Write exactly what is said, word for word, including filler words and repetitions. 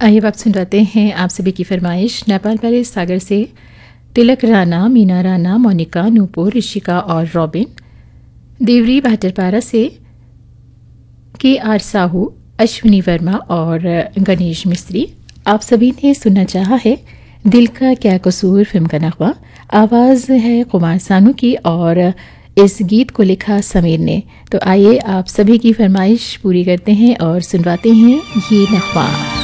आइए अब सुनवाते हैं आप सभी की फरमाइश नेपाल पैलेस सागर से तिलक राणा, मीना राणा, मोनिका, नूपुर, ऋषिका और रॉबिन। देवरी भाटरपारा से के आर साहू, अश्विनी वर्मा और गणेश मिस्त्री। आप सभी ने सुनना चाहा है दिल का क्या कसूर फिल्म का नगमा। आवाज़ है कुमार सानू की और इस गीत को लिखा समीर ने। तो आइए आप सभी की फरमाइश पूरी करते हैं और सुनवाते हैं ये नगमा।